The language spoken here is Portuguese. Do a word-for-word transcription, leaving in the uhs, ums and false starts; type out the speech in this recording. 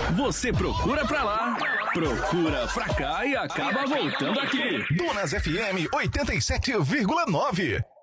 Você procura pra lá, procura pra cá e acaba voltando aqui. Dunas F M oitenta e sete vírgula nove.